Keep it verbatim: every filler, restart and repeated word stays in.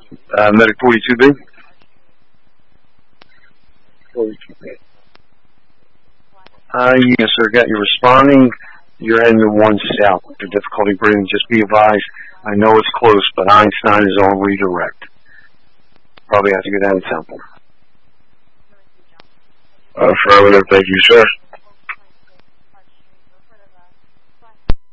Uh, Medic forty-two B. forty-two B. Uh, yes, sir. Got you responding. You're heading to one south. The difficulty breathing. Just be advised. I know it's close, but Einstein is on redirect. Probably have to go down to Temple. Affirmative. Thank you, sir.